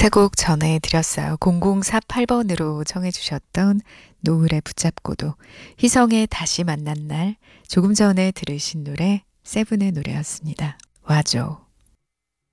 세 곡 전해드렸어요. 0048번으로 청해주셨던 노을에 붙잡고도, 희성의 다시 만난 날, 조금 전에 들으신 노래 세븐의 노래였습니다. 와줘.